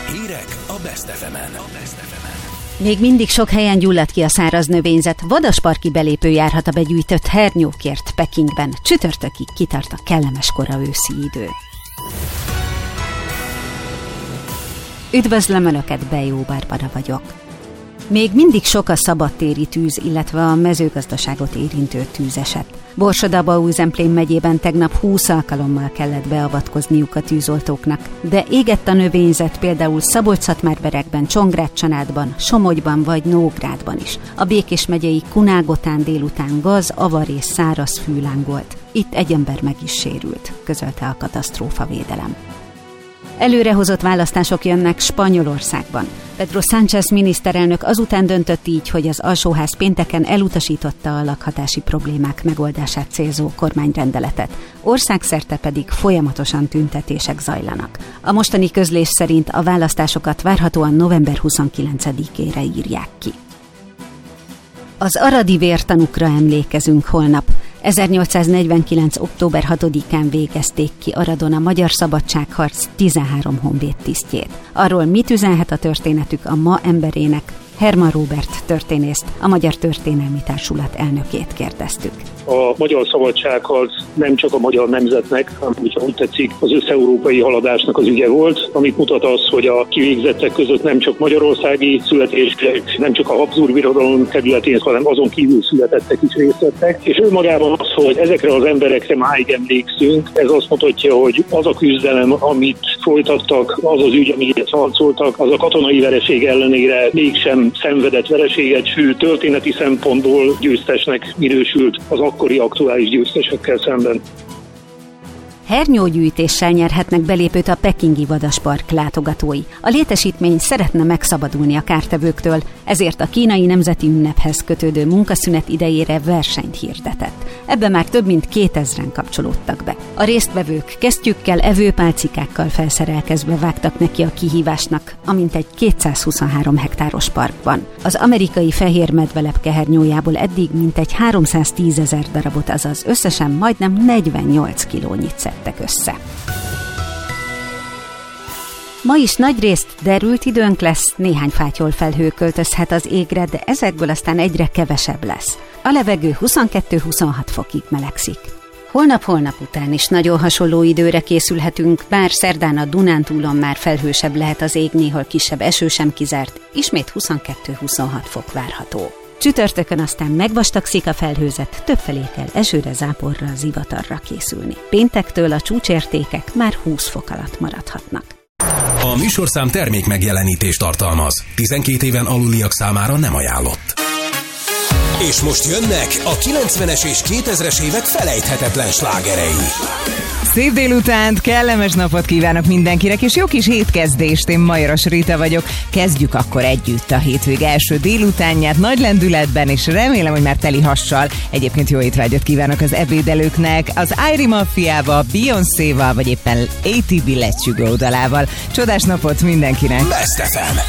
Hírek a Best FM-en. Még mindig sok helyen gyulladt ki a száraz növényzet, vadasparki belépő járhat a begyűjtött hernyókért Pekingben. Csütörtökig kitart a kellemes kora őszi idő. Üdvözlöm Önöket, Bejó Barbara vagyok. Még mindig sok a szabadtéri tűz, illetve a mezőgazdaságot érintő tűzeset. Borsod-Abaúj-Zemplén megyében tegnap 20 alkalommal kellett beavatkozniuk a tűzoltóknak, de égett a növényzet például Szabolcs-Szatmár-Berekben, Csongrád-Csanádban, Somogyban vagy Nógrádban is. A Békés megyei Kunálgotán délután gaz, avar és száraz fű lángolt. Itt egy ember meg is sérült, közölte a katasztrófavédelem. Előrehozott választások jönnek Spanyolországban. Pedro Sánchez miniszterelnök azután döntött így, hogy az alsóház pénteken elutasította a lakhatási problémák megoldását célzó kormányrendeletet. Országszerte pedig folyamatosan tüntetések zajlanak. A mostani közlés szerint a választásokat várhatóan november 29-ére írják ki. Az aradi vértanúkra emlékezünk holnap. 1849. október 6-án végezték ki Aradon a magyar szabadságharc 13 honvéd tisztjét. Arról mit üzenhet a történetük a ma emberének? Herman Róbert történészt, a Magyar Történelmi Társulat elnökét kérdeztük. A magyar szabadságharc nem csak a magyar nemzetnek, hanem hogyha úgy tetszik, az összeurópai haladásnak az ügye volt, amit mutat az, hogy a kivégzettek között nem csak magyarországi születések, nem csak a Habsburg birodalom területén, hanem azon kívül születettek is részt vettek. És önmagában az, hogy ezekre az emberekre máig emlékszünk, ez azt mutatja, hogy az a küzdelem, amit folytattak, az az ügy, amiért harcoltak, az a katonai vereség ellenére mégsem szenvedett vereséget, sőt történeti szempontból győztesnek minősült az akkori aktuális győztesekkel szemben. Hernyógyűjtéssel nyerhetnek belépőt a pekingi vadaspark látogatói. A létesítmény szeretne megszabadulni a kártevőktől, ezért a kínai nemzeti ünnephez kötődő munkaszünet idejére versenyt hirdetett. Ebbe már több mint 2000-en kapcsolódtak be. A résztvevők kesztyűkkel, evőpálcikákkal felszerelkezve vágtak neki a kihívásnak, amint egy 223 hektáros parkban. Az amerikai fehér medvelepke hernyójából eddig mintegy 310 000 darabot, azaz összesen majdnem 48 kilónyit szedtek össze. Ma is nagyrészt derült időnk lesz, néhány fátyol felhő költözhet az égre, de ezekből aztán egyre kevesebb lesz. A levegő 22-26 fokig melegszik. Holnap után is nagyon hasonló időre készülhetünk, bár szerdán a Dunántúlon már felhősebb lehet az ég, néhol kisebb eső sem kizárt, ismét 22-26 fok várható. Csütörtökön aztán megvastagszik a felhőzet, többfelé kell esőre, záporra, zivatarra készülni. Péntektől a csúcsértékek már 20 fok alatt maradhatnak. A műsorszám termék megjelenítést tartalmaz. 12 éven aluliak számára nem ajánlott. És most jönnek a 90-es és 2000-es évek felejthetetlen slágerei. Szép délutánt, kellemes napot kívánok mindenkinek, és jó kis hétkezdést, én Majoros Rita vagyok. Kezdjük akkor együtt a hétvég első délutánját nagy lendületben, és remélem, hogy már teli hassal. Egyébként jó étvágyat kívánok az ebédelőknek, az Airy Mafiával, Beyoncéval, vagy éppen ATB Let's You Go dalával. Csodás napot mindenkinek! Best FM.